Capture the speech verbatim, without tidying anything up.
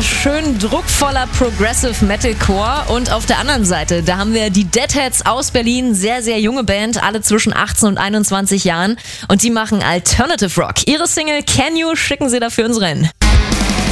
schön druckvoller Progressive Metalcore. Und auf der anderen Seite, da haben wir die Deadheads aus Berlin, sehr, sehr junge Band, alle zwischen achtzehn und einundzwanzig Jahren. Und die machen Alternative Rock. Ihre Single Can You schicken sie dafür ins Rennen.